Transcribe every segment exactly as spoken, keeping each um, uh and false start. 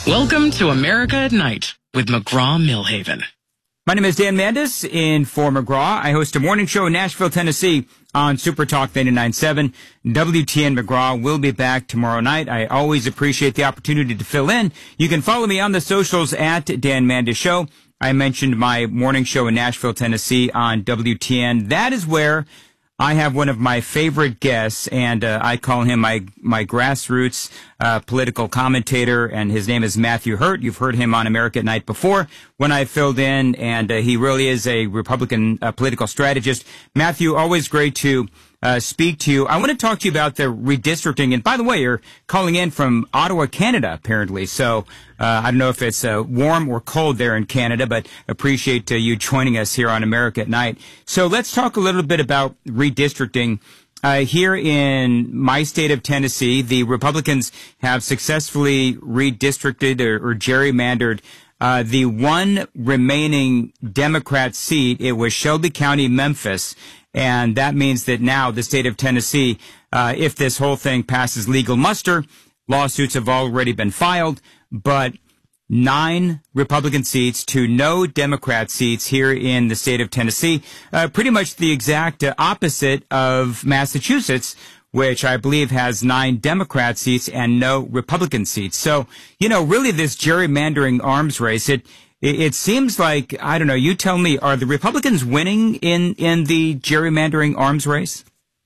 Welcome to America at Night with McGraw-Millhaven. My name is Dan Mandis in for McGraw. I host a morning show in Nashville, Tennessee on Super Talk ninety-nine point seven. W T N McGraw will be back tomorrow night. I always appreciate the opportunity to fill in. You can follow me on the socials at Dan Mandis Show. I mentioned my morning show in Nashville, Tennessee on W T N. That is where I have one of my favorite guests, and uh, I call him my my grassroots uh, political commentator, and his name is Matthew Hurt. You've heard him on America at Night before when I filled in, and uh, he really is a Republican uh, political strategist. Matthew, always great to uh, speak to you. I want to talk to you about the redistricting, and by the way, you're calling in from Ottawa, Canada, apparently, so uh, I don't know if it's uh, warm or cold there in Canada, but appreciate uh, you joining us here on America at Night. So let's talk a little bit about redistricting. Uh, here in my state of Tennessee, the Republicans have successfully redistricted or, or gerrymandered uh, the one remaining Democrat seat. It was Shelby County, Memphis. And that means that now the state of Tennessee, uh, if this whole thing passes legal muster, lawsuits have already been filed, but nine Republican seats to no Democrat seats here in the state of Tennessee, uh, pretty much the exact uh, opposite of Massachusetts, which I believe has nine Democrat seats and no Republican seats. So, you know, really this gerrymandering arms race, it it, it seems like, I don't know, you tell me, are the Republicans winning in, in the gerrymandering arms race?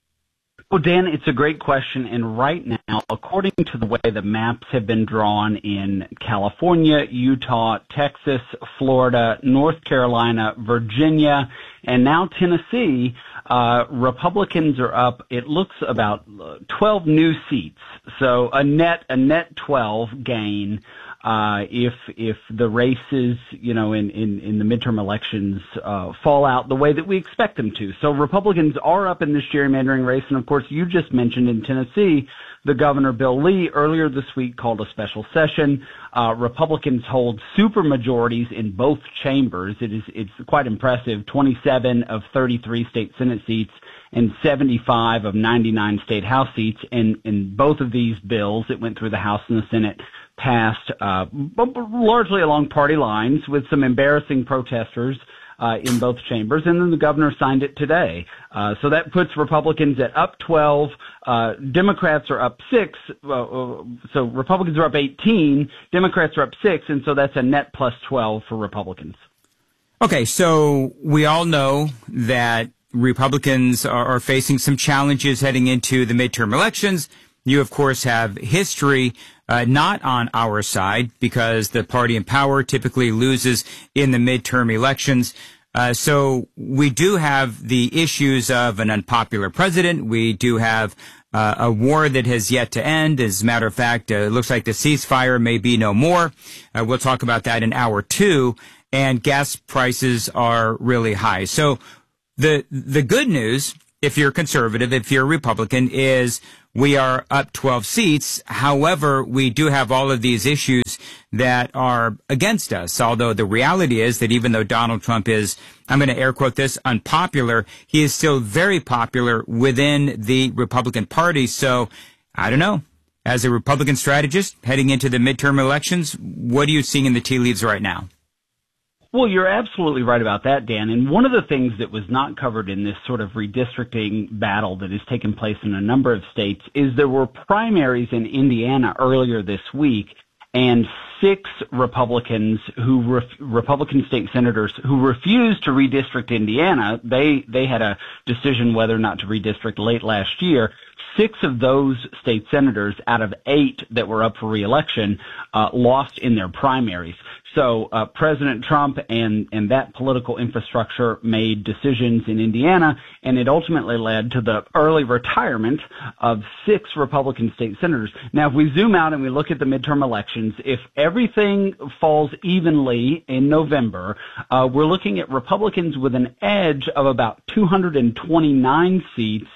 Well, Dan, it's a great question, and right now, according to the way the maps have been drawn in California, Utah, Texas, Florida, North Carolina, Virginia, and now Tennessee, uh, Republicans are up, it looks about twelve new seats, so a net, a net twelve gain. Uh, if, if the races, you know, in, in, in the midterm elections, uh, fall out the way that we expect them to. So Republicans are up in this gerrymandering race. And of course, you just mentioned in Tennessee, the governor, Bill Lee, earlier this week called a special session. Uh, Republicans hold super majorities in both chambers. It is, it's quite impressive. twenty-seven of thirty-three state Senate seats and seventy-five of ninety-nine state House seats. And in both of these bills, it went through the House and the Senate, passed uh, largely along party lines with some embarrassing protesters uh, in both chambers, and then the governor signed it today. Uh, so that puts Republicans at up twelve. Uh, Democrats are up six. Uh, so Republicans are up eighteen. Democrats are up six, and so that's a net plus twelve for Republicans. Okay, so we all know that Republicans are, are facing some challenges heading into the midterm elections. You, of course, have history uh, not on our side because the party in power typically loses in the midterm elections. Uh, so we do have the issues of an unpopular president. We do have uh, a war that has yet to end. As a matter of fact, uh, it looks like the ceasefire may be no more. Uh, we'll talk about that in hour two. And gas prices are really high. So the the good news, if you're conservative, if you're a Republican, is we are up twelve seats. However, we do have all of these issues that are against us. Although the reality is that even though Donald Trump is, I'm going to air quote this, unpopular, he is still very popular within the Republican Party. So I don't know. As a Republican strategist heading into the midterm elections, what are you seeing in the tea leaves right now? Well, you're absolutely right about that, Dan. And one of the things that was not covered in this sort of redistricting battle that has taken place in a number of states is there were primaries in Indiana earlier this week, and six Republicans who ref, Republican state senators who refused to redistrict Indiana, they they had a decision whether or not to redistrict late last year. Six of those state senators out of eight that were up for re-election uh, lost in their primaries. So uh, President Trump and, and that political infrastructure made decisions in Indiana, and it ultimately led to the early retirement of six Republican state senators. Now, if we zoom out and we look at the midterm elections, if everything falls evenly in November, uh, we're looking at Republicans with an edge of about two hundred twenty-nine seats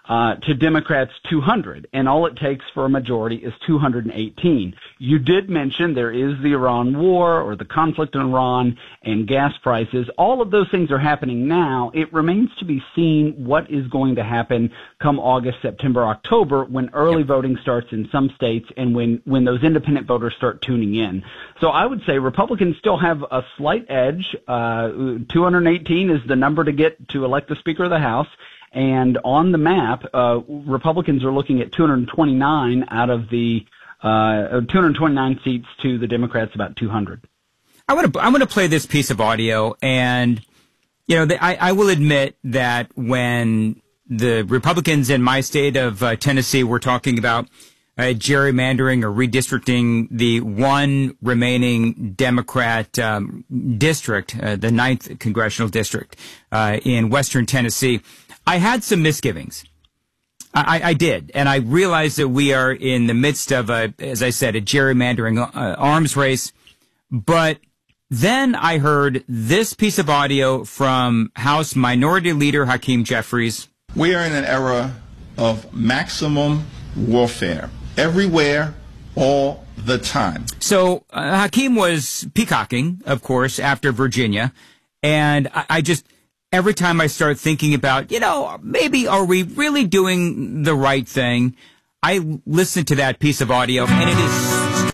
uh, to Democrats two hundred, and all it takes for a majority is two hundred eighteen. You did mention there is the Iran war or the conflict in Iran and gas prices. All of those things are happening now. It remains to be seen what is going to happen come August, September, October, when early yep. voting starts in some states and when, when those independent voters start tuning in. So I would say Republicans still have a slight edge. Uh, two hundred eighteen is the number to get to elect the Speaker of the House. And on the map, uh, Republicans are looking at two hundred twenty-nine out of the uh, two hundred twenty-nine seats to the Democrats, about two hundred. I want to I want to play this piece of audio, and you know, the, I, I will admit that when the Republicans in my state of uh, Tennessee were talking about uh, gerrymandering or redistricting the one remaining Democrat um, district, uh, the ninth congressional district uh, in Western Tennessee, I had some misgivings. I, I did, and I realized that we are in the midst of a, as I said, a gerrymandering uh, arms race. But then I heard this piece of audio from House Minority Leader Hakeem Jeffries. We are in an era of maximum warfare, everywhere, all the time. So uh, Hakeem was peacocking, of course, after Virginia, and I, I just... Every time I start thinking about, you know, maybe are we really doing the right thing, I listen to that piece of audio, and it is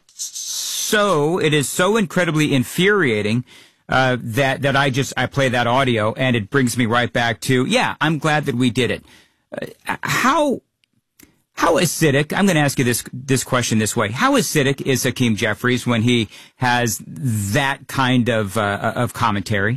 so, it is so incredibly infuriating uh, that that I just, I play that audio, and it brings me right back to, yeah, I'm glad that we did it. Uh, how how acidic, I'm going to ask you this this question this way, how acidic is Hakeem Jeffries when he has that kind of uh, of commentary?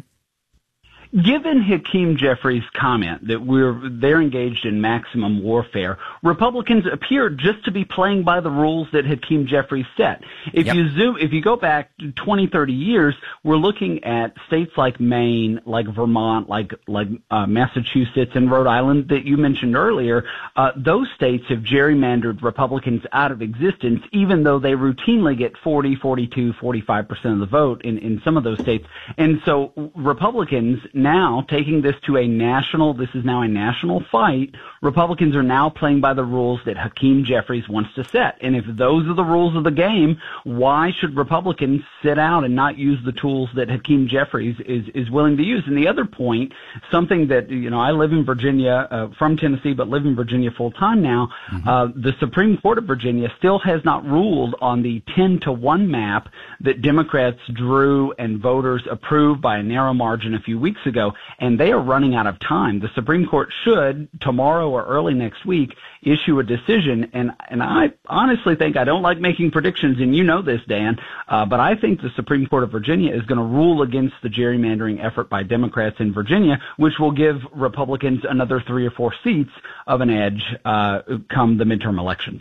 Given Hakeem Jeffries' comment that we're they're engaged in maximum warfare, Republicans appear just to be playing by the rules that Hakeem Jeffries set. If yep. you zoom, if you go back twenty, thirty years, we're looking at states like Maine, like Vermont, like like uh, Massachusetts and Rhode Island that you mentioned earlier. Uh, those states have gerrymandered Republicans out of existence, even though they routinely get forty, forty-two, forty-five percent of the vote in in some of those states. And so Republicans, now taking this to a national, this is now a national fight, Republicans are now playing by the rules that Hakeem Jeffries wants to set. And if those are the rules of the game, why should Republicans sit out and not use the tools that Hakeem Jeffries is, is willing to use? And the other point, something that, you know, I live in Virginia, uh, from Tennessee, but live in Virginia full time now, mm-hmm. uh, the Supreme Court of Virginia still has not ruled on the ten to one map that Democrats drew and voters approved by a narrow margin a few weeks ago. Ago, and they are running out of time. The Supreme Court should, tomorrow or early next week, issue a decision, and, and I honestly think, I don't like making predictions, and you know this, Dan, uh, but I think the Supreme Court of Virginia is going to rule against the gerrymandering effort by Democrats in Virginia, which will give Republicans another three or four seats of an edge uh, come the midterm elections.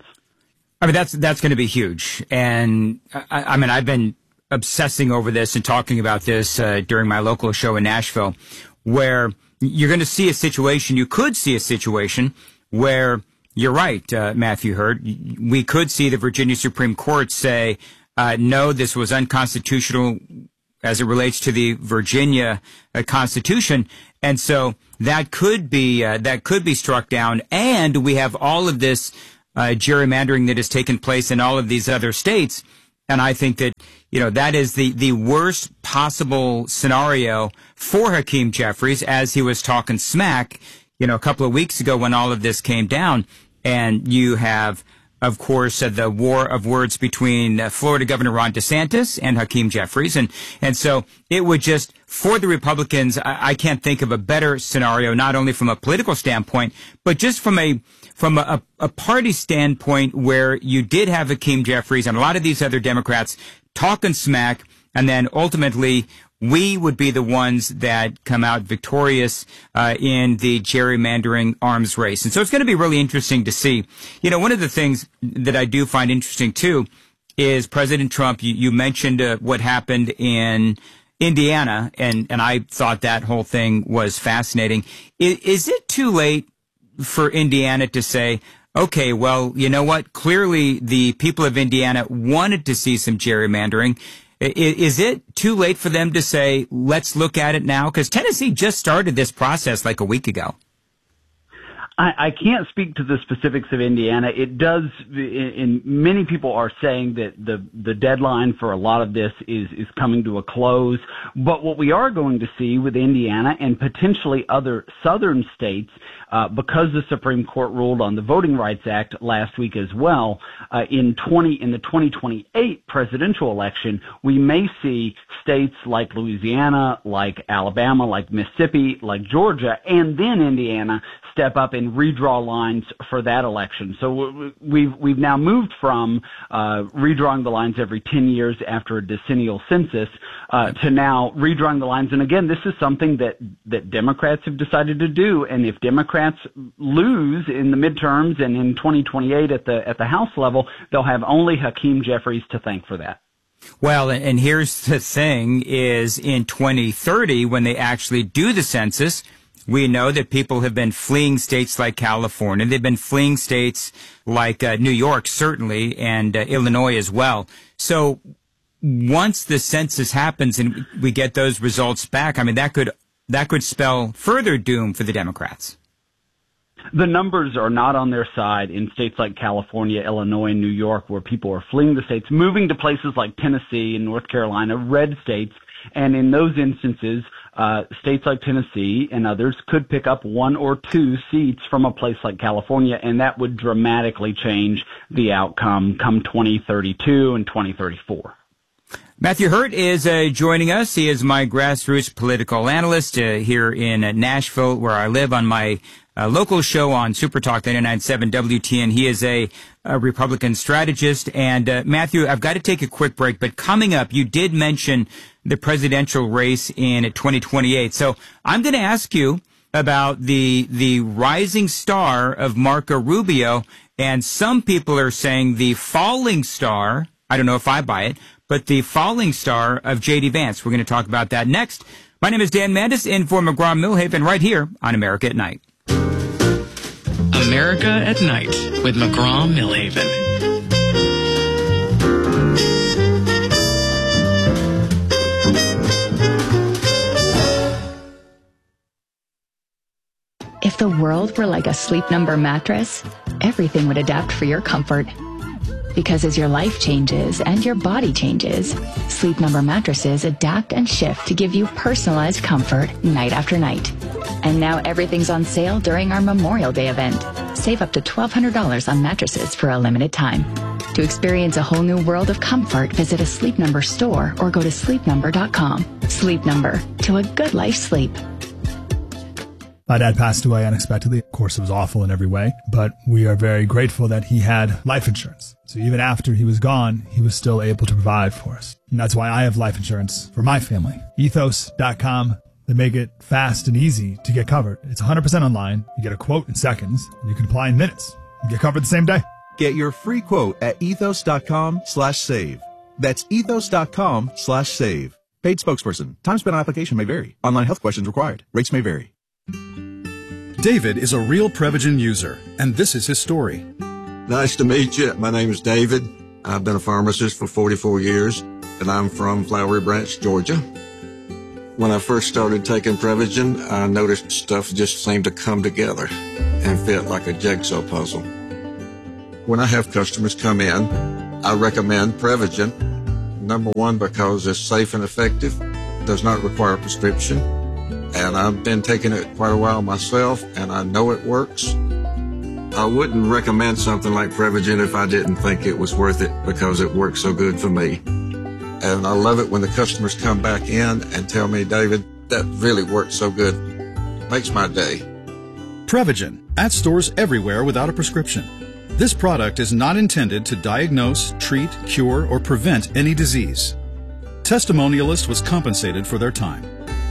I mean, that's, that's going to be huge, and I, I mean, I've been obsessing over this and talking about this uh, during my local show in Nashville, where you're going to see a situation, you could see a situation where, you're right, uh, Matthew Hurt, we could see the Virginia Supreme Court say, uh, no, this was unconstitutional as it relates to the Virginia uh, Constitution. And so that could be, uh, that could be struck down. And we have all of this uh, gerrymandering that has taken place in all of these other states. And I think that, you know, that is the, the worst possible scenario for Hakeem Jeffries, as he was talking smack, you know, a couple of weeks ago when all of this came down. And you have, of course, uh, the war of words between uh, Florida Governor Ron DeSantis and Hakeem Jeffries. And, and so it would just, for the Republicans, I, I can't think of a better scenario, not only from a political standpoint, but just from a, from a, a party standpoint where you did have Hakeem Jeffries and a lot of these other Democrats talking smack, and then ultimately we would be the ones that come out victorious uh, in the gerrymandering arms race. And so it's going to be really interesting to see. You know, one of the things that I do find interesting, too, is President Trump, you, you mentioned uh, what happened in Indiana, and, and I thought that whole thing was fascinating. Is, is it too late for Indiana to say, okay, well, you know what? Clearly the people of Indiana wanted to see some gerrymandering. Is it too late for them to say, let's look at it now? Because Tennessee just started this process like a week ago. I, I can't speak to the specifics of Indiana. It does, and many people are saying that the, the deadline for a lot of this is, is coming to a close. But what we are going to see with Indiana and potentially other southern states, uh, because the Supreme Court ruled on the Voting Rights Act last week as well, uh, in twenty, in the twenty twenty-eight presidential election, we may see states like Louisiana, like Alabama, like Mississippi, like Georgia, and then Indiana step up and redraw lines for that election. So we've we've now moved from uh, redrawing the lines every ten years after a decennial census uh, to now redrawing the lines. And again, this is something that that Democrats have decided to do. And if Democrats lose in the midterms and in twenty twenty-eight at the at the House level, they'll have only Hakeem Jeffries to thank for that. Well, and here's the thing: is in twenty thirty, when they actually do the census, we know that people have been fleeing states like California. They've been fleeing states like uh, New York, certainly, and uh, Illinois as well. So once the census happens and we get those results back, I mean, that could that could spell further doom for the Democrats. The numbers are not on their side in states like California, Illinois, and New York, where people are fleeing the states, moving to places like Tennessee and North Carolina, red states. And in those instances, uh, states like Tennessee and others could pick up one or two seats from a place like California, and that would dramatically change the outcome come twenty thirty-two and twenty thirty-four. Matthew Hurt is uh, joining us. He is my grassroots political analyst uh, here in uh, Nashville, where I live, on my uh, local show on Super Talk ninety-nine point seven W T N. He is a, a Republican strategist. And uh, Matthew, I've got to take a quick break, but coming up, you did mention the presidential race in twenty twenty-eight. So I'm going to ask you about the the rising star of Marco Rubio, and some people are saying the falling star. I don't know if I buy it, but the falling star of J D Vance. We're going to talk about that next. My name is Dan Mandis, in for McGraw-Milhaven, right here on America at Night. America at Night with McGraw-Milhaven. If the world were like a Sleep Number mattress, everything would adapt for your comfort. Because as your life changes and your body changes, Sleep Number mattresses adapt and shift to give you personalized comfort night after night. And now everything's on sale during our Memorial Day event. Save up to twelve hundred dollars on mattresses for a limited time. To experience a whole new world of comfort, visit a Sleep Number store or go to sleep number dot com. Sleep Number, to a good life sleep. My dad passed away unexpectedly. Of course, it was awful in every way, but we are very grateful that he had life insurance. So even after he was gone, he was still able to provide for us. And that's why I have life insurance for my family. ethos dot com. They make it fast and easy to get covered. It's one hundred percent online. You get a quote in seconds, and you can apply in minutes. You get covered the same day. Get your free quote at ethos dot com slash save. That's ethos dot com slash save. Paid spokesperson. Time spent on application may vary. Online health questions required. Rates may vary. David is a real Prevagen user, and this is his story. Nice to meet you. My name is David. I've been a pharmacist for forty-four years, and I'm from Flowery Branch, Georgia. When I first started taking Prevagen, I noticed stuff just seemed to come together and fit like a jigsaw puzzle. When I have customers come in, I recommend Prevagen. Number one, because it's safe and effective, does not require a prescription. And I've been taking it quite a while myself, and I know it works. I wouldn't recommend something like Prevagen if I didn't think it was worth it, because it works so good for me. And I love it when the customers come back in and tell me, David, that really worked so good. Makes my day. Prevagen, at stores everywhere without a prescription. This product is not intended to diagnose, treat, cure, or prevent any disease. Testimonialist was compensated for their time.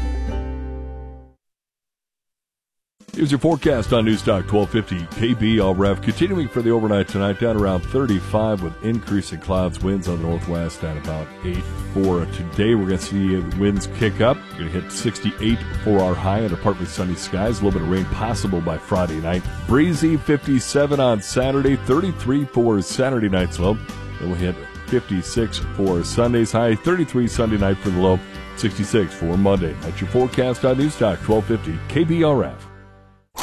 Here's your forecast on Newstalk twelve fifty K B L R E V. Continuing for the overnight tonight, down around thirty-five with increasing clouds, winds on the northwest at about eight. For today, we're going to see winds kick up. We're going to hit sixty-eight for our high under partly sunny skies. A little bit of rain possible by Friday night. Breezy, fifty-seven on Saturday, thirty-three for Saturday night's low. Then we'll hit fifty-six for Sunday's high, thirty-three Sunday night for the low, sixty-six for Monday. That's your forecast on Newstalk twelve fifty K B L R E V.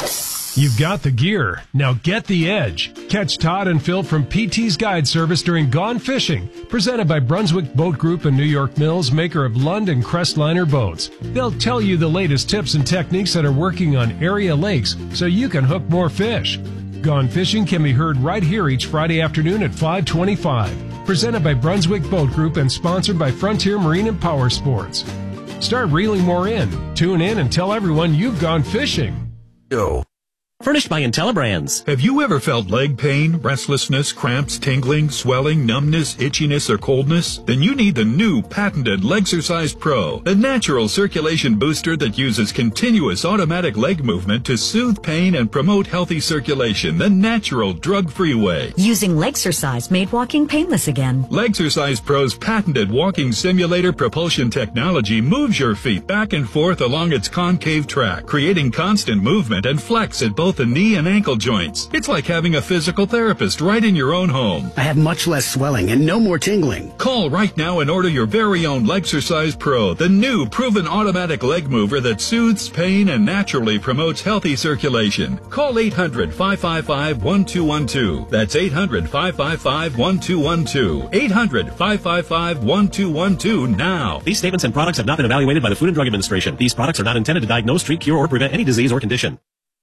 You've got the gear. Now get the edge. Catch Todd and Phil from P T's Guide Service during Gone Fishing, presented by Brunswick Boat Group and New York Mills, maker of Lund and Crestliner boats. They'll tell you the latest tips and techniques that are working on area lakes so you can hook more fish. Gone Fishing can be heard right here each Friday afternoon at five twenty-five. Presented by Brunswick Boat Group and sponsored by Frontier Marine and Power Sports. Start reeling more in. Tune in and tell everyone you've gone fishing. Go. Furnished by IntelliBrands. Have you ever felt leg pain, restlessness, cramps, tingling, swelling, numbness, itchiness, or coldness? Then you need the new patented Legsercise Pro, a natural circulation booster that uses continuous automatic leg movement to soothe pain and promote healthy circulation the natural, drug-free way. Using Legsercise made walking painless again. Legsercise Pro's patented walking simulator propulsion technology moves your feet back and forth along its concave track, creating constant movement and flex at both the knee and ankle joints. It's like having a physical therapist right in your own home. I have much less swelling and no more tingling. Call right now and order your very own Legsercise Pro, the new proven automatic leg mover that soothes pain and naturally promotes healthy circulation. Call eight hundred, five five five, one two one two. That's eight hundred, five five five, one two one two. eight hundred, five five five, one two one two now. These statements and products have not been evaluated by the Food and Drug Administration. These products are not intended to diagnose, treat, cure, or prevent any disease or condition.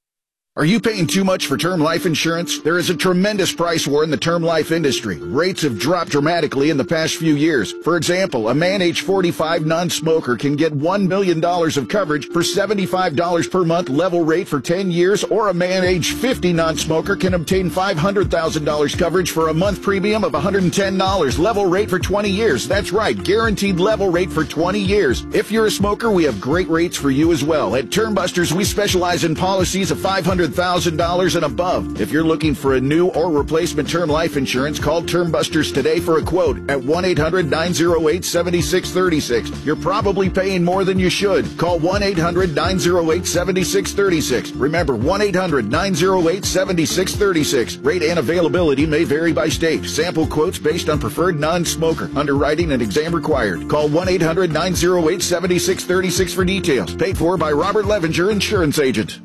Are you paying too much for term life insurance? There is a tremendous price war in the term life industry. Rates have dropped dramatically in the past few years. For example, a man age forty-five non-smoker can get one million dollars of coverage for seventy-five dollars per month level rate for ten years, or a man age fifty non-smoker can obtain five hundred thousand dollars coverage for a month premium of one hundred ten dollars level rate for twenty years. That's right, guaranteed level rate for twenty years. If you're a smoker, we have great rates for you as well. At Term Busters, we specialize in policies of five hundred thousand dollars and above. If you're looking for a new or replacement term life insurance, call Term Busters today for a quote at one eight hundred, nine oh eight, seven six three six. You're probably paying more than you should. Call one eight hundred, nine oh eight, seven six three six. Remember, one eight hundred, nine oh eight, seven six three six. Rate and availability may vary by state. Sample quotes based on preferred non-smoker. Underwriting and exam required. Call one eight hundred, nine oh eight, seven six three six for details. Paid for by Robert Levinger, Insurance Agent.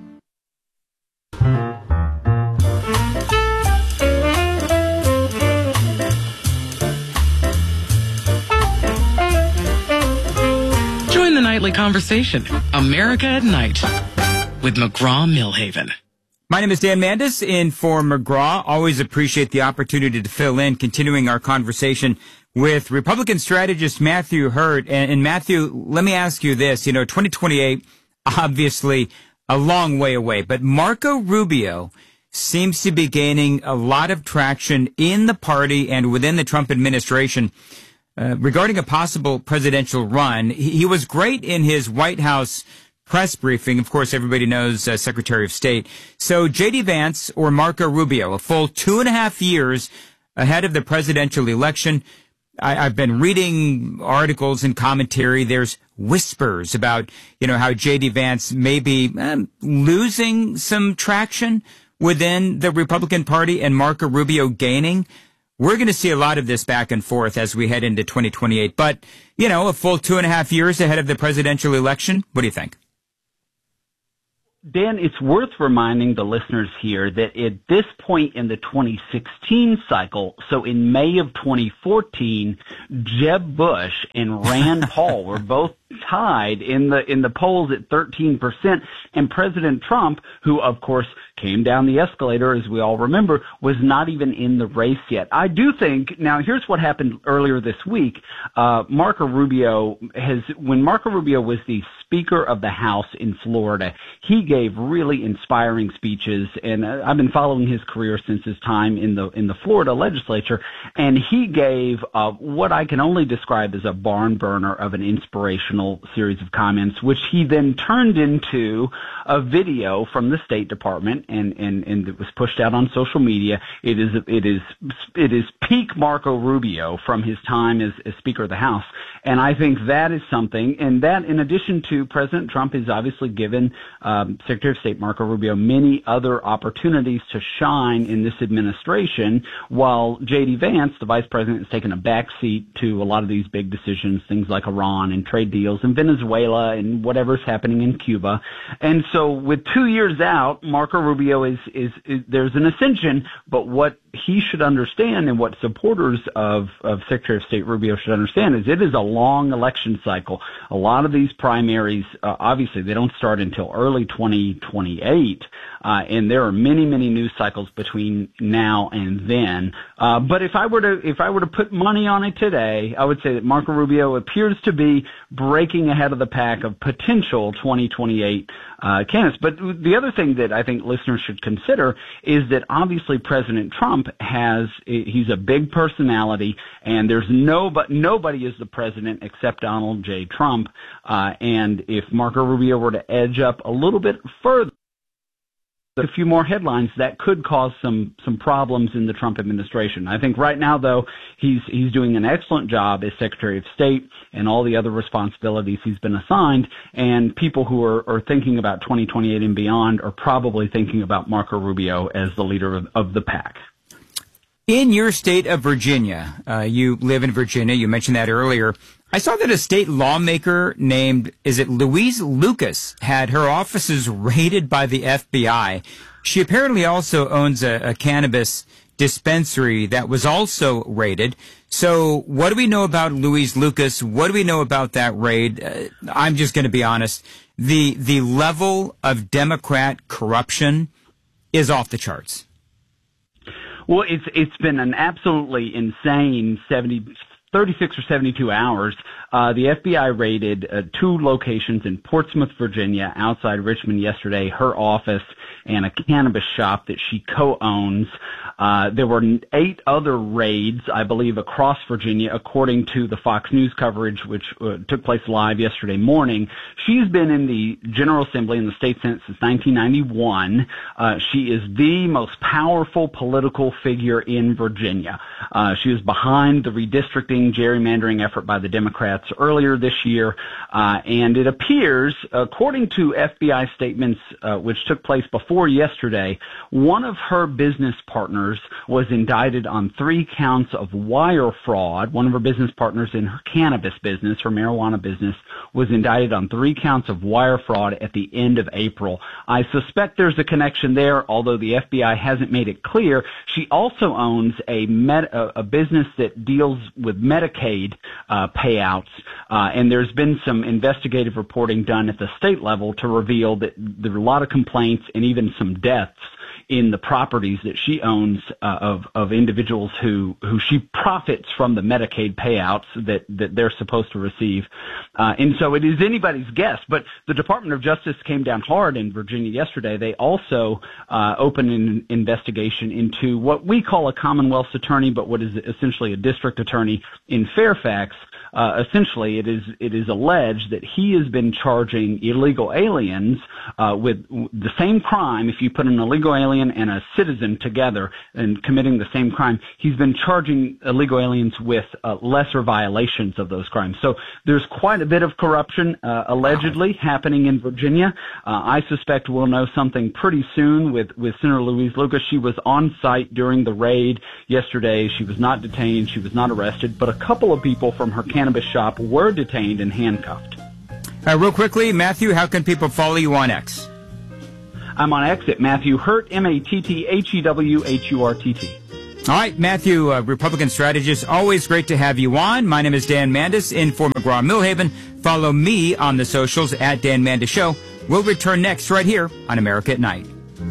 Join the nightly conversation, America at Night, with McGraw-Milhaven. My name is Dan Mandis in for McGraw. Always appreciate the opportunity to fill in, continuing our conversation with Republican strategist Matthew Hurt. And, and Matthew, let me ask you this. You know, twenty twenty-eight, obviously a long way away, but Marco Rubio seems to be gaining a lot of traction in the party and within the Trump administration uh, regarding a possible presidential run. He, he was great in his White House press briefing. Of course, everybody knows uh, Secretary of State. So J D Vance or Marco Rubio, a full two and a half years ahead of the presidential election. I, I've been reading articles and commentary. There's whispers about, you know, how J D Vance may be um, losing some traction within the Republican Party and Marco Rubio gaining. We're going to see a lot of this back and forth as we head into twenty twenty-eight. But, you know, a full two and a half years ahead of the presidential election. What do you think? Dan, it's worth reminding the listeners here that at this point in the twenty sixteen cycle, so in May of twenty fourteen, Jeb Bush and Rand Paul were both tied in the in the polls at thirteen percent, and President Trump, who of course came down the escalator, as we all remember, was not even in the race yet. I do think, now here's what happened earlier this week. Uh, Marco Rubio has, when Marco Rubio was the Speaker of the House in Florida, he gave really inspiring speeches, and uh, I've been following his career since his time in the in the Florida legislature, and he gave uh, what I can only describe as a barn burner of an inspirational series of comments, which he then turned into a video from the State Department, and, and, and it was pushed out on social media. It is, it is, it is peak Marco Rubio from his time as, as Speaker of the House. And I think that is something, and that in addition to President Trump has obviously given um, Secretary of State Marco Rubio many other opportunities to shine in this administration, while J D Vance, the vice president, has taken a backseat to a lot of these big decisions, things like Iran and trade deals and Venezuela and whatever's happening in Cuba. And so with two years out, Marco Rubio is, is, is there's an ascension, but what he should understand and what supporters of, of Secretary of State Rubio should understand is it is a long election cycle. A lot of these primaries, uh, obviously, they don't start until early twenty twenty-eight, uh, and there are many, many news cycles between now and then. Uh, but if I were to, if I were to put money on it today, I would say that Marco Rubio appears to be breaking ahead of the pack of potential twenty twenty-eight uh, candidates. But the other thing that I think listeners should consider is that obviously President Trump has, he's a big personality, and there's no, but nobody is the president except Donald J. Trump. Uh, and if Marco Rubio were to edge up a little bit further, a few more headlines, that could cause some some problems in the Trump administration. I think right now, though, he's he's doing an excellent job as Secretary of State and all the other responsibilities he's been assigned, and people who are, are thinking about twenty twenty-eight and beyond are probably thinking about Marco Rubio as the leader of, of the pack. In your state of Virginia, uh, you live in Virginia, you mentioned that earlier. I saw that a state lawmaker named, is it Louise Lucas, had her offices raided by the F B I. She apparently also owns a, a cannabis dispensary that was also raided. So what do we know about Louise Lucas? What do we know about that raid? Uh, I'm just going to be honest. The, the level of Democrat corruption is off the charts. Well, it's it's been an absolutely insane seventy, thirty-six or seventy-two hours. Uh, the F B I raided uh, two locations in Portsmouth, Virginia, outside Richmond yesterday, her office and a cannabis shop that she co-owns. Uh, there were eight other raids, I believe, across Virginia, according to the Fox News coverage, which uh, took place live yesterday morning. She's been in the General Assembly in the state Senate since nineteen ninety-one. Uh, she is the most powerful political figure in Virginia. Uh, she was behind the redistricting, gerrymandering effort by the Democrats earlier this year, uh, and it appears, according to F B I statements, uh, which took place before yesterday, one of her business partners was indicted on three counts of wire fraud. One of her business partners in her cannabis business, her marijuana business, was indicted on three counts of wire fraud at the end of April. I suspect there's a connection there, although the F B I hasn't made it clear. She also owns a med- a business that deals with Medicaid uh, payouts, uh, and there's been some investigative reporting done at the state level to reveal that there are a lot of complaints and even some deaths in the properties that she owns uh, of of individuals who who she profits from the Medicaid payouts that that they're supposed to receive, uh, and so it is anybody's guess. But the Department of Justice came down hard in Virginia yesterday. They also uh, opened an investigation into what we call a Commonwealth's attorney, but what is essentially a district attorney in Fairfax. Uh, essentially, it is it is alleged that he has been charging illegal aliens uh, with the same crime. If you put an illegal alien and a citizen together and committing the same crime, he's been charging illegal aliens with uh, lesser violations of those crimes. So there's quite a bit of corruption uh, allegedly happening in Virginia. Uh, I suspect we'll know something pretty soon with, with Senator Louise Lucas. She was on site during the raid yesterday. She was not detained. She was not arrested, but a couple of people from her cannabis shop were detained and handcuffed. Uh, real quickly, Matthew, how can people follow you on X? I'm on X at Matthew Hurt, M A T T H E W H U R T T. All right, Matthew, uh, Republican strategist, always great to have you on. My name is Dan Mandis in for McGraw-Millhaven. Follow me on the socials at Dan Mandis Show. We'll return next right here on America at Night.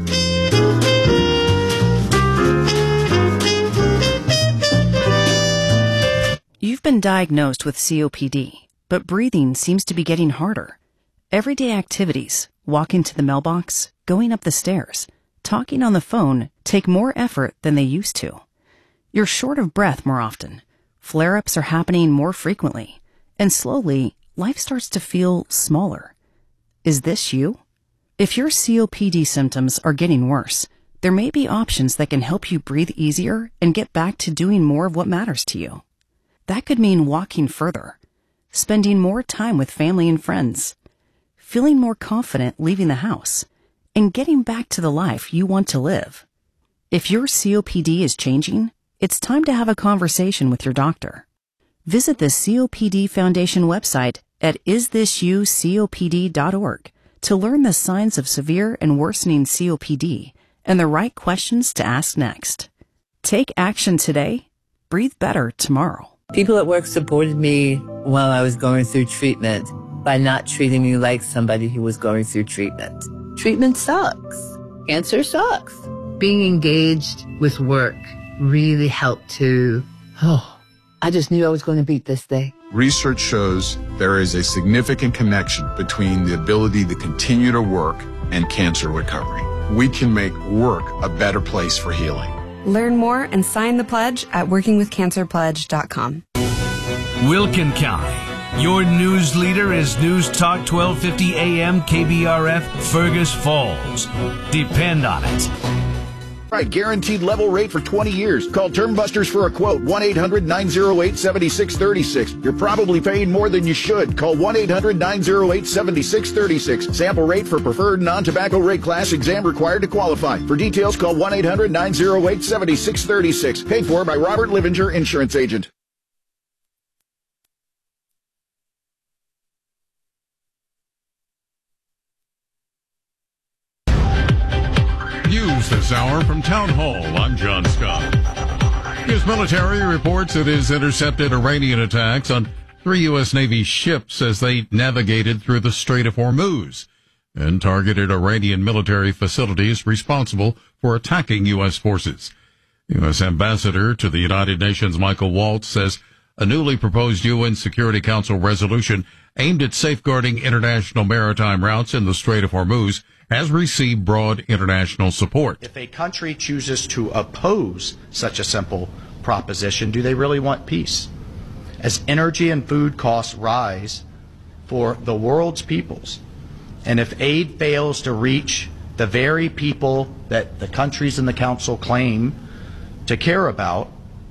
You've been diagnosed with C O P D, but breathing seems to be getting harder. Everyday activities, walking to the mailbox, going up the stairs, talking on the phone take more effort than they used to. You're short of breath more often. Flare-ups are happening more frequently. And slowly, life starts to feel smaller. Is this you? If your C O P D symptoms are getting worse, there may be options that can help you breathe easier and get back to doing more of what matters to you. That could mean walking further, spending more time with family and friends, feeling more confident leaving the house, and getting back to the life you want to live. If your C O P D is changing, it's time to have a conversation with your doctor. Visit the C O P D Foundation website at is this you C O P D dot org to learn the signs of severe and worsening C O P D and the right questions to ask next. Take action today. Breathe better tomorrow. People at work supported me while I was going through treatment by not treating me like somebody who was going through treatment. Treatment sucks. Cancer sucks. Being engaged with work really helped to, oh, I just knew I was going to beat this thing. Research shows there is a significant connection between the ability to continue to work and cancer recovery. We can make work a better place for healing. Learn more and sign the pledge at working with cancer pledge dot com. Wilkin County. Your news leader is News Talk twelve fifty A M K B R F Fergus Falls. Depend on it. Right, guaranteed level rate for twenty years. Call Term Busters for a quote. one eight hundred nine oh eight seven six three six. You're probably paying more than you should. Call one eight hundred nine oh eight seven six three six. Sample rate for preferred non-tobacco rate class. Exam required to qualify. For details, call one eight hundred nine oh eight seven six three six. Paid for by Robert Livinger, Insurance Agent. News this hour from Town Hall. I'm John Scott. U S military reports it has intercepted Iranian attacks on three U S Navy ships as they navigated through the Strait of Hormuz and targeted Iranian military facilities responsible for attacking U S forces. U S Ambassador to the United Nations Michael Waltz says a newly proposed U N Security Council resolution aimed at safeguarding international maritime routes in the Strait of Hormuz has received broad international support. If a country chooses to oppose such a simple proposition, do they really want peace? As energy and food costs rise for the world's peoples, and if aid fails to reach the very people that the countries in the Council claim to care about,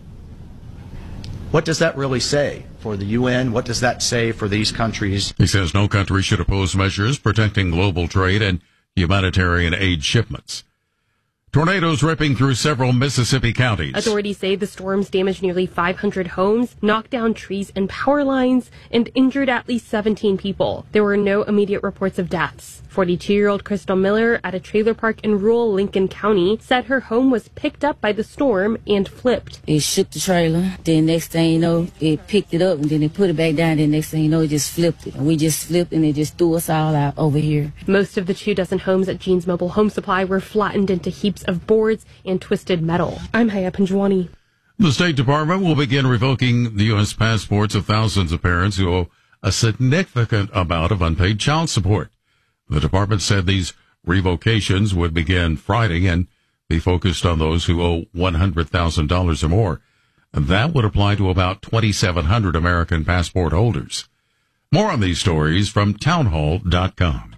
what does that really say for the U N? What does that say for these countries? He says no country should oppose measures protecting global trade and humanitarian aid shipments. Tornadoes ripping through several Mississippi counties. Authorities say the storms damaged nearly five hundred homes, knocked down trees and power lines, and injured at least seventeen people. There were no immediate reports of deaths. forty-two-year-old Crystal Miller at a trailer park in rural Lincoln County said her home was picked up by the storm and flipped. It shook the trailer. Then next thing you know, it picked it up and then it put it back down. Then next thing you know, it just flipped it. And we just flipped and it just threw us all out over here. Most of the two dozen homes at Jean's Mobile Home Supply were flattened into heaps of boards and twisted metal. I'm Haya Panjwani. The State Department will begin revoking the U S passports of thousands of parents who owe a significant amount of unpaid child support. The department said these revocations would begin Friday and be focused on those who owe one hundred thousand dollars or more. And that would apply to about twenty-seven hundred American passport holders. More on these stories from townhall dot com.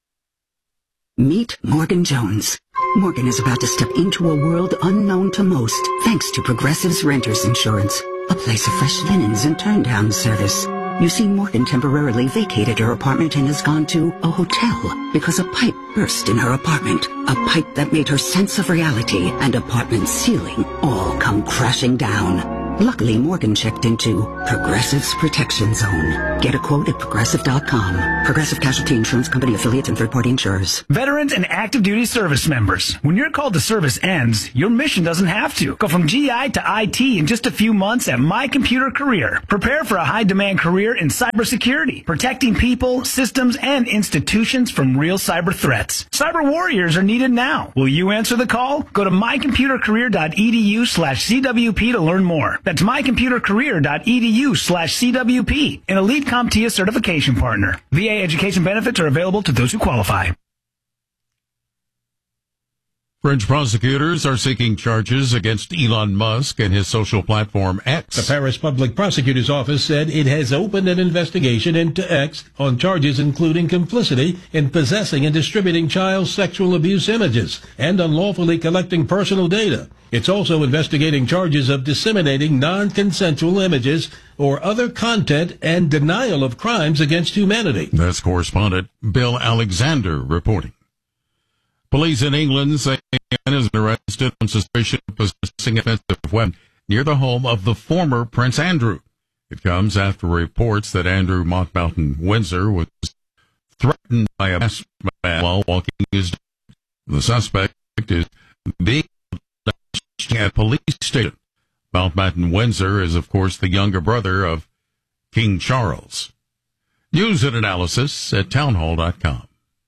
Meet Morgan Jones. Morgan is about to step into a world unknown to most, thanks to Progressive's Renters Insurance, a place of fresh linens and turn-down service. You see, Morgan temporarily vacated her apartment and has gone to a hotel because a pipe burst in her apartment. A pipe that made her sense of reality and apartment ceiling all come crashing down. Luckily, Morgan checked into Progressive's Protection Zone. Get a quote at progressive dot com. Progressive Casualty Insurance Company affiliates and third-party insurers. Veterans and active duty service members. When your call to service ends, your mission doesn't have to. Go from G I to I T in just a few months at My Computer Career. Prepare for a high-demand career in cybersecurity, protecting people, systems, and institutions from real cyber threats. Cyber warriors are needed now. Will you answer the call? Go to my computer career dot e d u slash c w p to learn more. That's my computer career dot e d u slash c w p, an elite CompTIA certification partner. V A education benefits are available to those who qualify. French prosecutors are seeking charges against Elon Musk and his social platform X. The Paris Public Prosecutor's Office said it has opened an investigation into X on charges including complicity in possessing and distributing child sexual abuse images and unlawfully collecting personal data. It's also investigating charges of disseminating non-consensual images or other content and denial of crimes against humanity. That's correspondent Bill Alexander reporting. Police in England say a man is arrested on suspicion of possessing an offensive weapon near the home of the former Prince Andrew. It comes after reports that Andrew Mountbatten-Windsor was threatened by a masked man while walking his dog. The suspect is being at police station. Mountbatten-Windsor is, of course, the younger brother of King Charles. News and analysis at townhall dot com.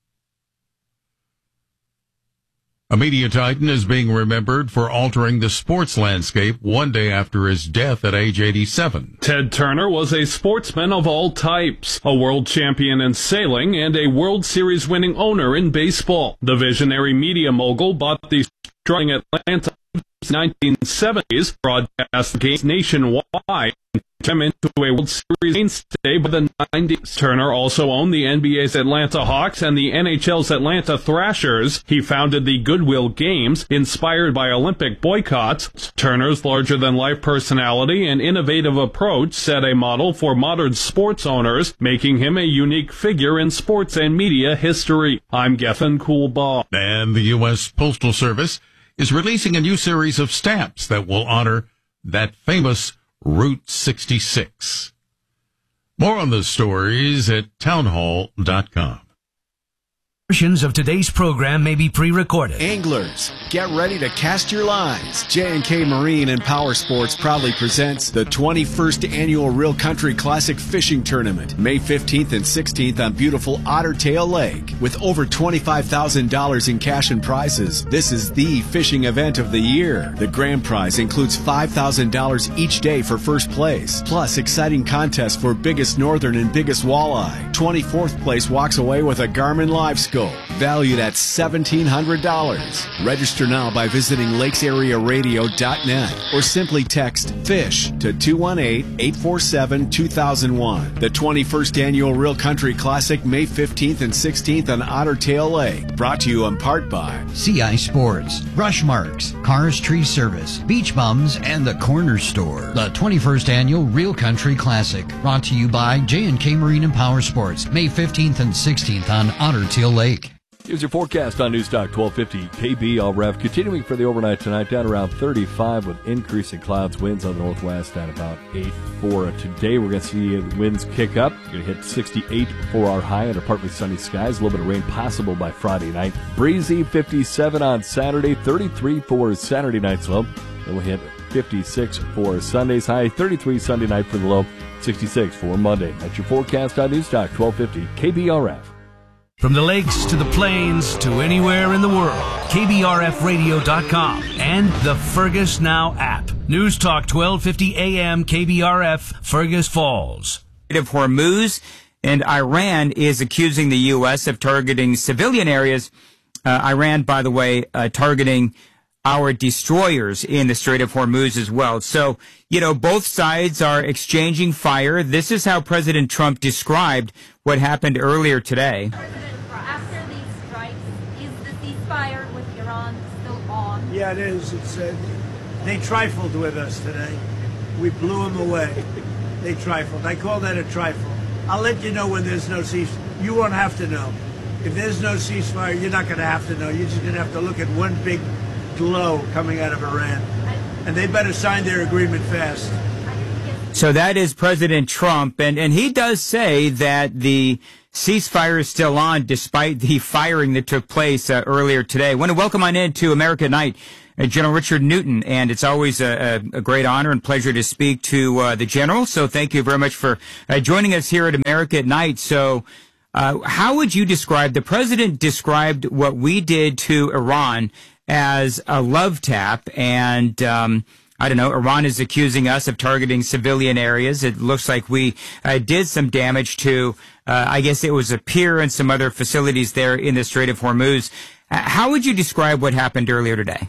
A media titan is being remembered for altering the sports landscape one day after his death at age eighty-seven. Ted Turner was a sportsman of all types, a world champion in sailing and a World Series winning owner in baseball. The visionary media mogul bought the struggling Atlanta in the nineteen seventies, broadcast games nationwide, and came into a World Series mainstay by the nineties. Turner also owned the N B A's Atlanta Hawks and the N H L's Atlanta Thrashers. He founded the Goodwill Games, inspired by Olympic boycotts. Turner's larger-than-life personality and innovative approach set a model for modern sports owners, making him a unique figure in sports and media history. I'm Gethin Coolbaugh. And the U S Postal Service is releasing a new series of stamps that will honor that famous Route sixty-six. More on the stories at townhall dot com. Portions of today's program may be pre-recorded. Anglers, get ready to cast your lines. J and K Marine and Power Sports proudly presents the twenty-first Annual Real Country Classic Fishing Tournament, May fifteenth and sixteenth on beautiful Otter Tail Lake. With over twenty-five thousand dollars in cash and prizes, this is the fishing event of the year. The grand prize includes five thousand dollars each day for first place, plus exciting contests for biggest northern and biggest walleye. twenty-fourth place walks away with a Garmin Live Scope, valued at seventeen hundred dollars. Register now by visiting lakes area radio dot net or simply text FISH to two one eight, eight four seven, two thousand one. The twenty-first Annual Real Country Classic, May fifteenth and sixteenth on Otter Tail Lake. Brought to you in part by C I Sports, Rush Marks, Cars Tree Service, Beach Bums, and the Corner Store. The twenty-first Annual Real Country Classic, brought to you by J and K Marine and Power Sports, May fifteenth and sixteenth on Otter Tail Lake. Here's your forecast on Newstalk twelve fifty K B R F. Continuing for the overnight tonight, down around thirty-five with increasing clouds, winds on the northwest at about eight. For today, we're going to see winds kick up. We're going to hit sixty-eight for our high under partly sunny skies. A little bit of rain possible by Friday night. Breezy, fifty-seven on Saturday, thirty-three for Saturday night's low. Then we'll hit fifty-six for Sunday's high, thirty-three Sunday night for the low, sixty-six for Monday. That's your forecast on Newstalk twelve fifty K B R F. From the lakes to the plains to anywhere in the world, K B R F radio dot com and the Fergus Now app. News Talk twelve fifty A M K B R F, Fergus Falls. Of Hormuz, and Iran is accusing the U S of targeting civilian areas. Uh, Iran, by the way, uh, targeting our destroyers in the Strait of Hormuz as well. So, you know, both sides are exchanging fire. This is how President Trump described what happened earlier today. After these strikes, is the ceasefire with Iran still on? Yeah, it is. It's uh, they trifled with us today. We blew them away. They trifled. I call that a trifle. I'll let you know when there's no ceasefire. You won't have to know. If there's no ceasefire, you're not going to have to know. You're just going to have to look at one big glow coming out of Iran. And they better sign their agreement fast. So that is President Trump, and, and he does say that the ceasefire is still on despite the firing that took place uh, earlier today. I want to welcome on in to America at Night, uh, General Richard Newton, and it's always a, a, a great honor and pleasure to speak to uh, the General. So thank you very much for uh, joining us here at America at Night. So uh, how would you describe, the President described what we did to Iran as a love tap, and um, I don't know, Iran is accusing us of targeting civilian areas. It looks like we uh, did some damage to, uh, I guess it was a pier and some other facilities there in the Strait of Hormuz. How would you describe what happened earlier today?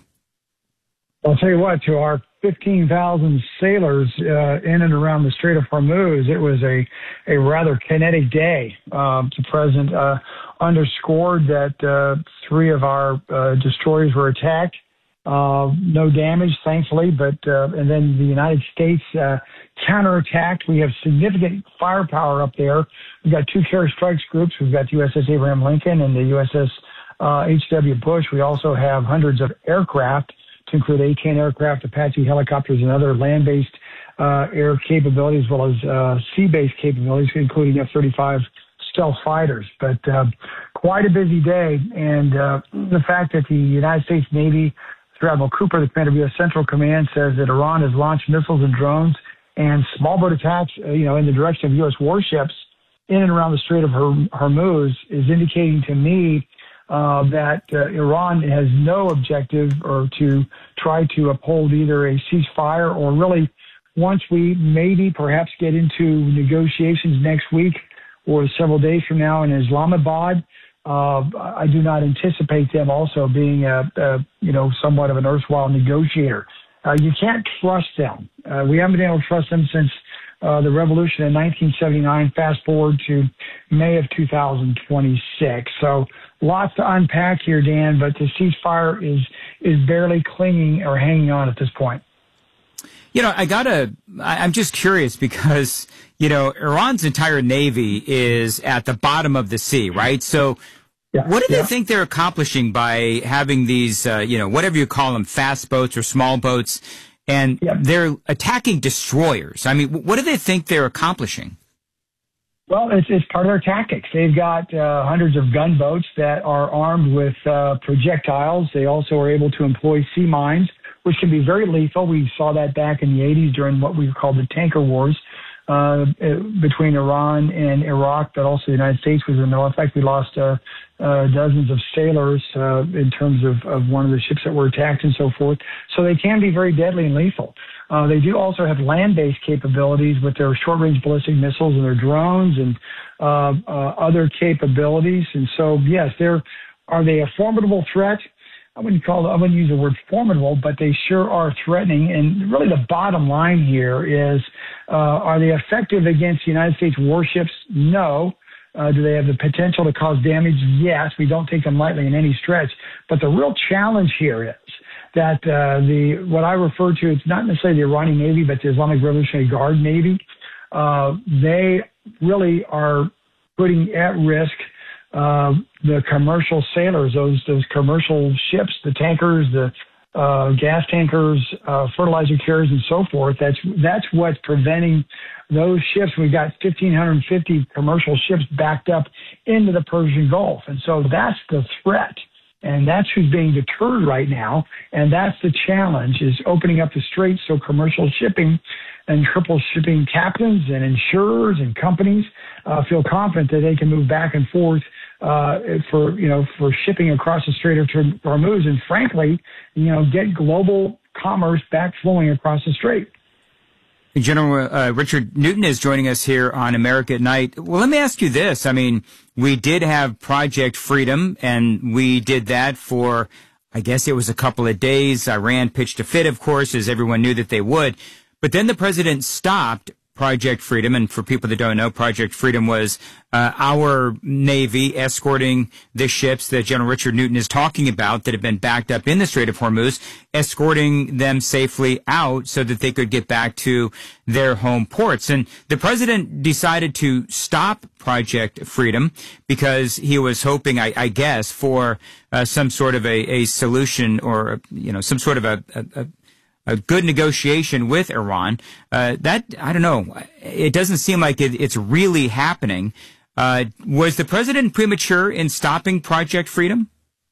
I'll tell you what, to our fifteen thousand sailors uh, in and around the Strait of Hormuz, it was a, a rather kinetic day. Um, the president uh, underscored that uh, three of our uh, destroyers were attacked. Uh, no damage, thankfully, but uh, and then the United States uh, counterattacked. We have significant firepower up there. We've got two carrier strikes groups. We've got the U S S Abraham Lincoln and the U S S uh, H W Bush. We also have hundreds of aircraft, to include A ten aircraft, Apache helicopters, and other land-based uh, air capabilities, as well as uh, sea-based capabilities, including F thirty-five stealth fighters. But uh, quite a busy day, and uh, the fact that the United States Navy, through Admiral Cooper, the commander of U S Central Command, says that Iran has launched missiles and drones and small boat attacks, uh, you know, in the direction of U S warships in and around the Strait of Hormuz, is indicating to me uh, that uh, Iran has no objective or to try to uphold either a ceasefire or really, once we maybe perhaps get into negotiations next week or several days from now in Islamabad, Uh, I do not anticipate them also being, a, a, you know, somewhat of an erstwhile negotiator. Uh, you can't trust them. Uh, we haven't been able to trust them since uh, the revolution in nineteen seventy-nine, fast forward to May of two thousand twenty-six. So lots to unpack here, Dan, but the ceasefire is, is barely clinging or hanging on at this point. You know, I gotta, I'm just curious because, you know, Iran's entire navy is at the bottom of the sea, right? So yeah, what do yeah. they think they're accomplishing by having these, uh, you know, whatever you call them, fast boats or small boats, and yeah. they're attacking destroyers? I mean, what do they think they're accomplishing? Well, it's, it's part of their tactics. They've got uh, hundreds of gunboats that are armed with uh, projectiles. They also are able to employ sea mines, which can be very lethal. We saw that back in the eighties during what we called the tanker wars uh, between Iran and Iraq, but also the United States was in the middle. In fact, we lost uh, uh, dozens of sailors uh, in terms of, of one of the ships that were attacked and so forth. So they can be very deadly and lethal. Uh, they do also have land-based capabilities with their short-range ballistic missiles and their drones and uh, uh, other capabilities. And so, yes, they're, are they a formidable threat? I wouldn't call it, I wouldn't use the word formidable, but they sure are threatening. And really the bottom line here is, uh, are they effective against United States warships? No. Uh, do they have the potential to cause damage? Yes. We don't take them lightly in any stretch. But the real challenge here is that uh, the what I refer to, it's not necessarily the Iranian Navy, but the Islamic Revolutionary Guard Navy. Uh, they really are putting at risk Uh, the commercial sailors, those those commercial ships, the tankers, the uh, gas tankers, uh, fertilizer carriers, and so forth. That's that's what's preventing those ships. We've got one thousand five hundred fifty commercial ships backed up into the Persian Gulf, and so that's the threat, and that's who's being deterred right now, and that's the challenge: is opening up the straits so commercial shipping and triple shipping captains and insurers and companies uh, feel confident that they can move back and forth uh, for, you know, for shipping across the Strait of Hormuz and, frankly, you know, get global commerce back flowing across the strait. General uh, Richard Newton is joining us here on America at Night. Well, let me ask you this. I mean, we did have Project Freedom, and we did that for, I guess it was a couple of days. Iran pitched a fit, of course, as everyone knew that they would. But then the president stopped Project Freedom. And for people that don't know, Project Freedom was uh, our Navy escorting the ships that General Richard Newton is talking about that have been backed up in the Strait of Hormuz, escorting them safely out so that they could get back to their home ports. And the president decided to stop Project Freedom because he was hoping, I, I guess, for uh, some sort of a, a solution or, you know, some sort of a, a, a a good negotiation with Iran. Uh, that, I don't know, it doesn't seem like it, it's really happening. Uh, was the president premature in stopping Project Freedom?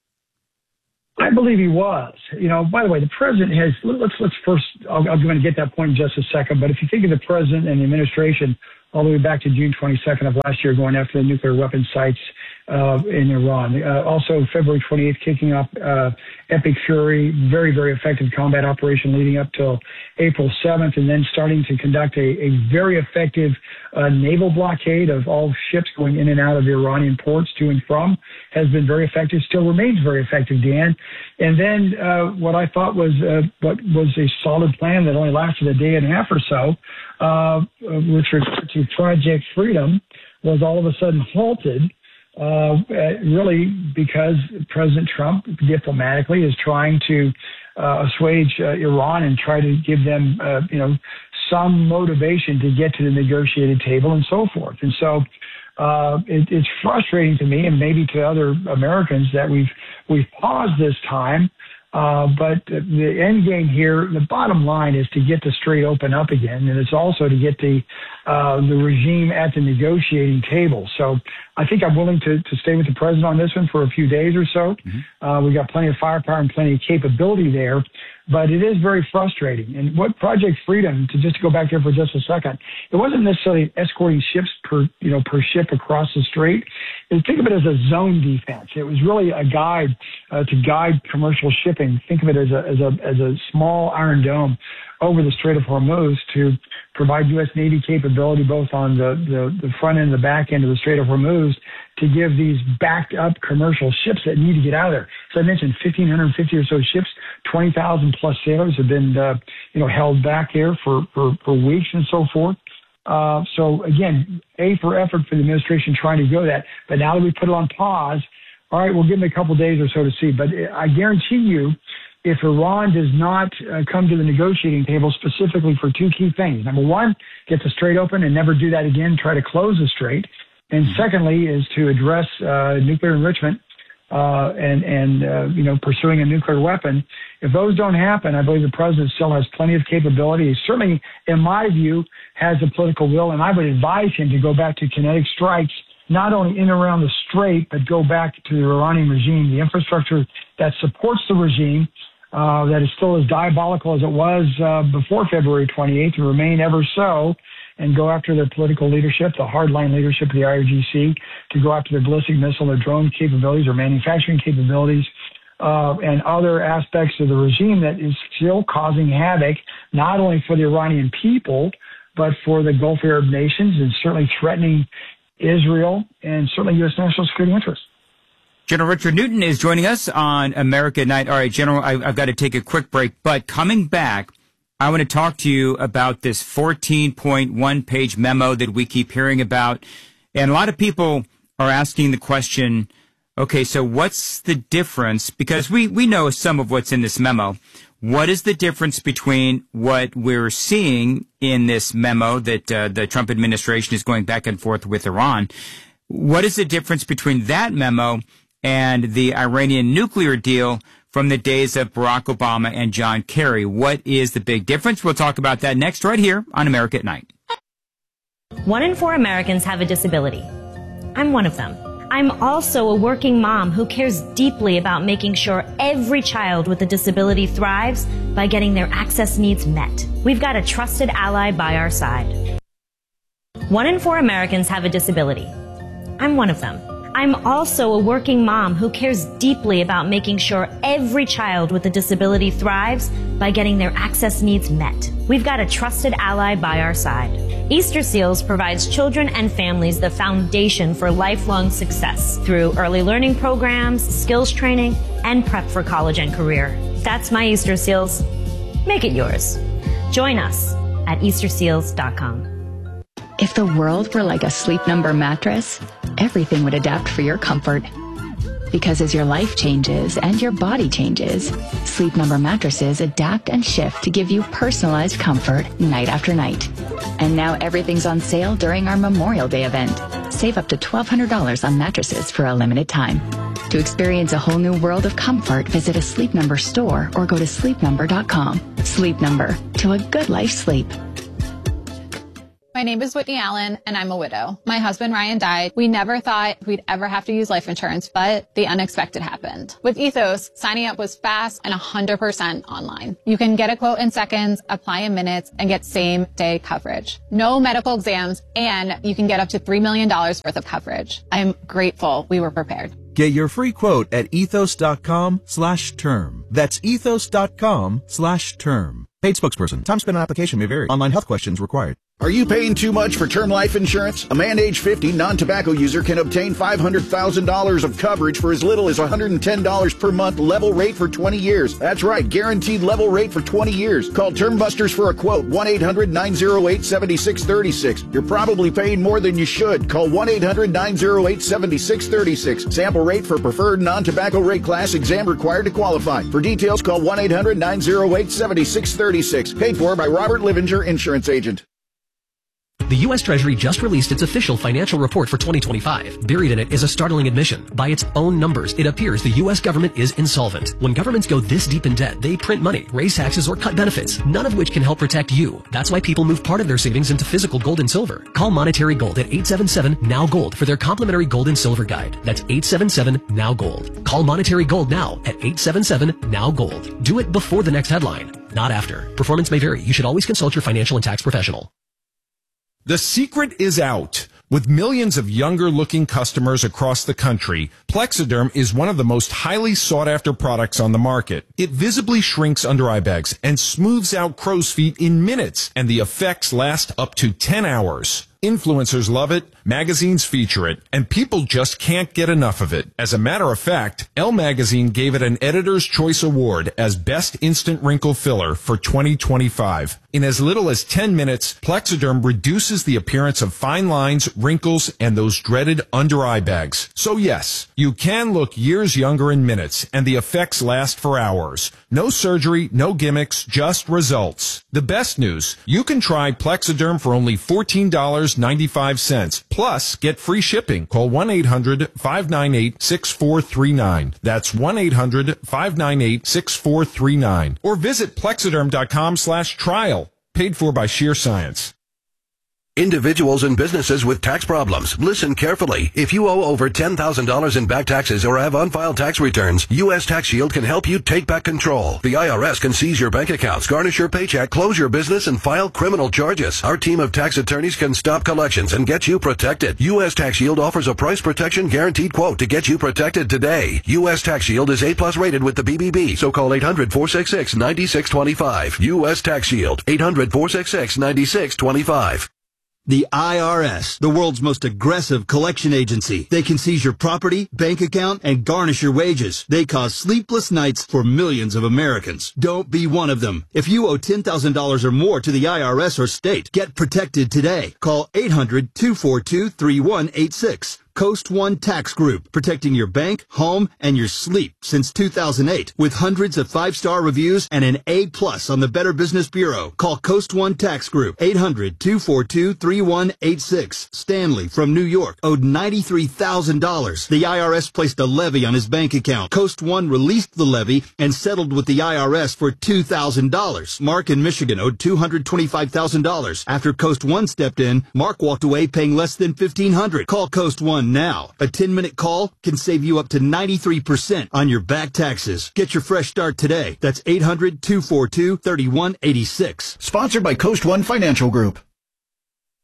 I believe he was. You know, by the way, the president has, let's, let's first, I'll, I'm going to get that point in just a second, but if you think of the president and the administration all the way back to June twenty-second of last year going after the nuclear weapons sites uh, in Iran. Uh, also, February twenty-eighth, kicking off uh, Epic Fury, very, very effective combat operation leading up till April seventh, and then starting to conduct a, a very effective uh, naval blockade of all ships going in and out of the Iranian ports to and from, has been very effective, still remains very effective, Dan. And then uh, what I thought was uh, what was a solid plan that only lasted a day and a half or so, uh, with regard to Project Freedom, was all of a sudden halted, uh, really because President Trump diplomatically is trying to uh, assuage uh, Iran and try to give them, uh, you know, some motivation to get to the negotiated table and so forth. And so uh, it, it's frustrating to me and maybe to other Americans that we've we've paused this time. Uh, but the end game here, the bottom line is to get the strait open up again, and it's also to get the uh, the regime at the negotiating table. So I think I'm willing to, to stay with the president on this one for a few days or so. Mm-hmm. Uh, we've got plenty of firepower and plenty of capability there, but it is very frustrating. And what Project Freedom, to just go back there for just a second, it wasn't necessarily escorting ships per, you know, per ship across the strait. Think of it as a zone defense. It was really a guide uh, to guide commercial shipping. Think of it as a, as a, as a small Iron Dome over the Strait of Hormuz to provide U S Navy capability both on the, the, the front end and the back end of the Strait of Hormuz to give these backed up commercial ships that need to get out of there. So I mentioned fifteen fifty or so ships, twenty thousand plus sailors have been, uh, you know, held back there for, for, for weeks and so forth. Uh, so again, A, for effort for the administration trying to go that, but now that we put it on pause, all right, we'll give them a couple days or so to see. But I guarantee you, if Iran does not uh, come to the negotiating table specifically for two key things. Number one, get the strait open and never do that again, try to close the strait. And secondly is to address uh, nuclear enrichment uh, and, and uh, you know, pursuing a nuclear weapon. If those don't happen, I believe the president still has plenty of capability. He certainly, in my view, has the political will, and I would advise him to go back to kinetic strikes, not only in and around the strait, but go back to the Iranian regime, the infrastructure that supports the regime, Uh, that is still as diabolical as it was uh, before February twenty-eighth, and remain ever so, and go after their political leadership, the hardline leadership of the I R G C, to go after their ballistic missile, their drone capabilities, their manufacturing capabilities, uh, and other aspects of the regime that is still causing havoc, not only for the Iranian people, but for the Gulf Arab nations, and certainly threatening Israel and certainly U S national security interests. General Richard Newton is joining us on America at Night. All right, General, I, I've got to take a quick break, but coming back, I want to talk to you about this fourteen point one page memo that we keep hearing about. And a lot of people are asking the question, okay, so what's the difference? Because we, we know some of what's in this memo. What is the difference between what we're seeing in this memo that uh, the Trump administration is going back and forth with Iran? What is the difference between that memo and the Iranian nuclear deal from the days of Barack Obama and John Kerry? What is the big difference? We'll talk about that next right here on America at Night. One in four Americans have a disability. I'm one of them. I'm also a working mom who cares deeply about making sure every child with a disability thrives by getting their access needs met. We've got a trusted ally by our side. One in four Americans have a disability. I'm one of them. I'm also a working mom who cares deeply about making sure every child with a disability thrives by getting their access needs met. We've got a trusted ally by our side. Easter Seals provides children and families the foundation for lifelong success through early learning programs, skills training, and prep for college and career. That's my Easter Seals. Make it yours. Join us at Easter Seals dot com. If the world were like a Sleep Number mattress, everything would adapt for your comfort. Because as your life changes and your body changes, Sleep Number mattresses adapt and shift to give you personalized comfort night after night. And now everything's on sale during our Memorial Day event. Save up to twelve hundred dollars on mattresses for a limited time. To experience a whole new world of comfort, visit a Sleep Number store or go to sleep number dot com. Sleep Number, to a good life sleep. My name is Whitney Allen, and I'm a widow. My husband, Ryan, died. We never thought we'd ever have to use life insurance, but the unexpected happened. With Ethos, signing up was fast and one hundred percent online. You can get a quote in seconds, apply in minutes, and get same-day coverage. No medical exams, and you can get up to three million dollars worth of coverage. I'm grateful we were prepared. Get your free quote at ethos.com slash term. That's ethos.com slash term. Paid spokesperson. Time spent on application may vary. Online health questions required. Are you paying too much for term life insurance? A man age fifty non-tobacco user can obtain five hundred thousand dollars of coverage for as little as one hundred ten dollars per month, level rate for twenty years. That's right, guaranteed level rate for twenty years. Call Term Busters for a quote, one eight hundred nine oh eight seven six three six. You're probably paying more than you should. Call one eight hundred nine oh eight seven six three six. Sample rate for preferred non-tobacco rate class, exam required to qualify. For details, call one eight hundred nine oh eight seven six three six. Paid for by Robert Livinger, Insurance Agent. The U S Treasury just released its official financial report for twenty twenty-five. Buried in it is a startling admission. By its own numbers, it appears the U S government is insolvent. When governments go this deep in debt, they print money, raise taxes, or cut benefits, none of which can help protect you. That's why people move part of their savings into physical gold and silver. Call Monetary Gold at eight seven seven, N O W Gold for their complimentary gold and silver guide. That's eight seven seven, N O W Gold. Call Monetary Gold now at eight seven seven, N O W Gold. Do it before the next headline, not after. Performance may vary. You should always consult your financial and tax professional. The secret is out. With millions of younger-looking customers across the country, Plexiderm is one of the most highly sought-after products on the market. It visibly shrinks under eye bags and smooths out crow's feet in minutes, and the effects last up to ten hours. Influencers love it, magazines feature it, and people just can't get enough of it. As a matter of fact, Elle Magazine gave it an Editor's Choice Award as Best Instant Wrinkle Filler for twenty twenty-five. In as little as ten minutes, Plexiderm reduces the appearance of fine lines, wrinkles, and those dreaded under-eye bags. So yes, you can look years younger in minutes, and the effects last for hours. No surgery, no gimmicks, just results. The best news, you can try Plexiderm for only fourteen dollars and ninety-five cents. Plus, get free shipping. Call one eight hundred five nine eight six four three nine. That's one eight hundred five nine eight six four three nine. Or visit plexiderm.com slash trial. Paid for by Sheer Science. Individuals and businesses with tax problems, listen carefully. If you owe over ten thousand dollars in back taxes or have unfiled tax returns, U S Tax Shield can help you take back control. The I R S can seize your bank accounts, garnish your paycheck, close your business, and file criminal charges. Our team of tax attorneys can stop collections and get you protected. U S Tax Shield offers a price protection guaranteed quote to get you protected today. U S Tax Shield is A plus rated with the B B B, so call eight hundred four six six nine six two five. U S Tax Shield, eight hundred four six six nine six two five. The I R S, the world's most aggressive collection agency. They can seize your property, bank account, and garnish your wages. They cause sleepless nights for millions of Americans. Don't be one of them. If you owe ten thousand dollars or more to the I R S or state, get protected today. Call eight hundred two four two three one eight six. Coast One Tax Group, protecting your bank, home, and your sleep since two thousand eight. With hundreds of five-star reviews and an A plus on the Better Business Bureau. Call Coast One Tax Group, eight hundred two four two three one eight six. Stanley from New York owed ninety-three thousand dollars. The I R S placed a levy on his bank account. Coast One released the levy and settled with the I R S for two thousand dollars. Mark in Michigan owed two hundred twenty-five thousand dollars. After Coast One stepped in, Mark walked away paying less than fifteen hundred dollars. Call Coast One now. A ten-minute call can save you up to ninety-three percent on your back taxes. Get your fresh start today. That's eight hundred two four two three one eight six. Sponsored by Coast One Financial Group.